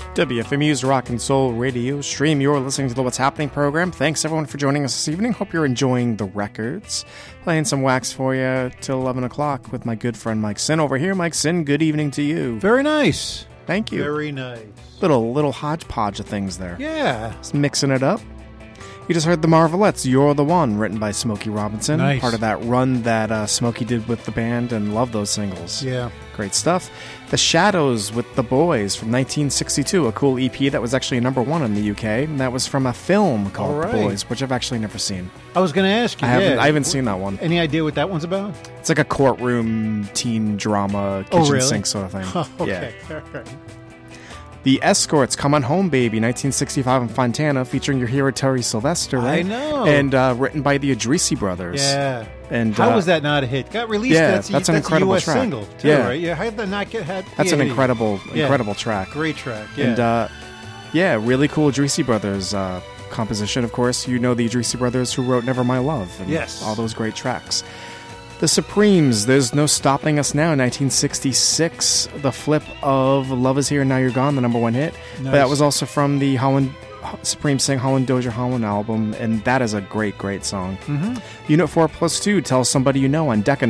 WFMU's Rock and Soul Radio stream. You're listening to the What's Happening program. Thanks, everyone, for joining us this evening. Hope you're enjoying the records. Playing some wax for you till 11 o'clock with my good friend Mike Sin over here. Mike Sin, good evening to you. Very nice. Thank you. Very nice. Little hodgepodge of things there. Yeah. Just mixing it up. You just heard The Marvelettes, You're the One, written by Smokey Robinson. Nice. Part of that run that Smokey did with the band, and love those singles. Yeah. Great stuff. The Shadows with The Boys from 1962, a cool EP that was actually number one in the UK, and that was from a film called The Boys, which I've actually never seen. I was going to ask you. I haven't seen that one. Any idea what that one's about? It's like a courtroom teen drama, kitchen sink sort of thing. Oh, okay. Yeah. All right. The Escorts, Come On Home Baby, 1965 in Fontana, featuring your hero Terry Sylvester. Right? I know. And written by the Adrisi brothers. Yeah. And how was that not a hit? Got released. Yeah, that's an incredible a US track. single too, yeah. right? Yeah. How did that not get? That's an incredible track. Great track. Yeah. And really cool Adrisi brothers composition. Of course, you know the Adrisi brothers who wrote Never My Love. And yes. All those great tracks. The Supremes, There's No Stopping Us Now, 1966. The flip of Love Is Here and Now You're Gone, the number one hit. Nice. But that was also from the Supreme Sing Holland Dozier Holland album, and that is a great, great song. Mm-hmm. Unit 4+2, Tell Somebody You Know on Decca,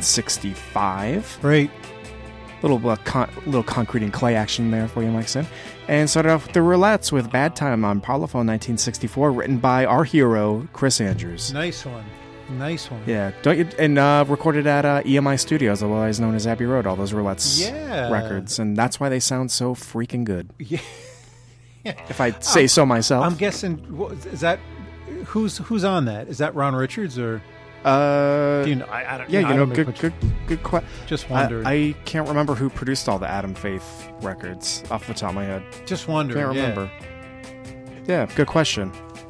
1965. Great. Little concrete and clay action there for you, Mike Sin. And started off with the Roulettes with Bad Time on Parlophone, 1964, written by our hero, Chris Andrews. Nice one. Nice one. Yeah, recorded at EMI Studios, otherwise known as Abbey Road. All those Roulettes records, and that's why they sound so freaking good. Yeah, if I say so myself. I'm guessing. Is that who's on that? Is that Ron Richards or? Do you know? I don't. Yeah, know, good question. Just wondered. I can't remember who produced all the Adam Faith records off the top of my head. Just wondered. Can't remember. Yeah, good question.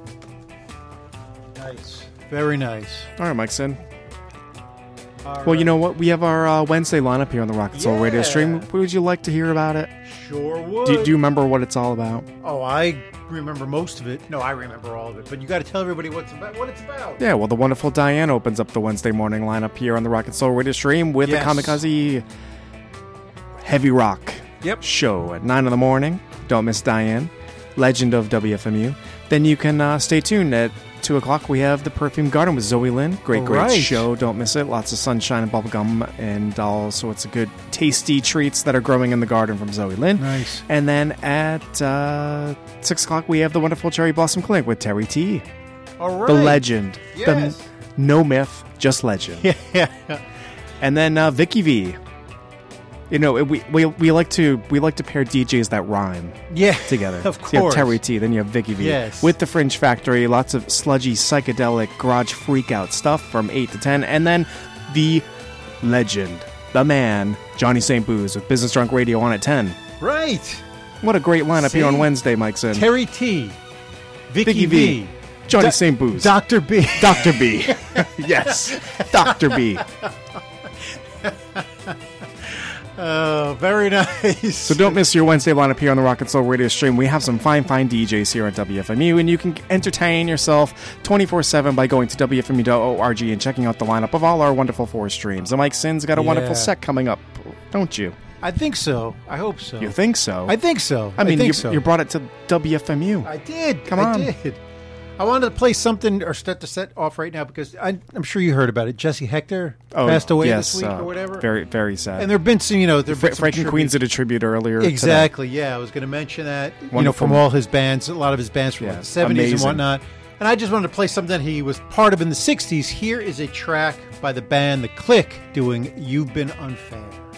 Nice. Very nice. All right, Mike Sin. Well, you know what? We have our Wednesday lineup here on the Rock and Soul Radio stream. Would you like to hear about it? Sure would. Do you remember what it's all about? Oh, I remember most of it. No, I remember all of it. But you got to tell everybody what it's about. Yeah, well, the wonderful Diane opens up the Wednesday morning lineup here on the Rock and Soul Radio stream with the Kamikaze Heavy Rock show at 9 in the morning. Don't miss Diane, legend of WFMU. Then you can stay tuned at 2 o'clock. We have the Perfume Garden with Zoe Lynn. Great show. Don't miss it. Lots of sunshine and bubblegum, and all sorts of good, tasty treats that are growing in the garden from Zoe Lynn. Nice. And then at 6 o'clock, we have the wonderful Cherry Blossom Clinic with Terry T. All right. The legend. Yes. No myth, just legend. Yeah. And then Vicky V. You know, we like to pair DJs that rhyme together. Of course. So you have Terry T, then you have Vicky V. Yes. With the Fringe Factory, lots of sludgy, psychedelic, garage freakout stuff from 8 to 10. And then the legend, the man, Johnny St. Booze with Business Drunk Radio on at 10. Right. What a great lineup here on Wednesday, Mike Sin. Terry T, Vicky V, Johnny St. Booze. Dr. B. Dr. B. Yes. Dr. B. Oh, very nice. So don't miss your Wednesday lineup here on the Rock and Soul Radio stream. We have some fine DJs here at WFMU, and you can entertain yourself 24/7 by going to WFMU.org and checking out the lineup of all our wonderful 4 streams. And Mike Sin's got a wonderful set coming up, don't you? I think so. I hope so. You think so? I think so. I mean, you brought it to WFMU. I did. Come on. I did. I wanted to play something or start the set off right now because I'm sure you heard about it. Jesse Hector passed away this week or whatever. Very, very sad. And there have been some, Frank Queens did a tribute earlier. Exactly. Today. Yeah, I was going to mention that. Wonderful. From all his bands, a lot of his bands from the 70s amazing. and whatnot. And I just wanted to play something he was part of in the 60s. Here is a track by the band The Click doing "You've Been Unfair."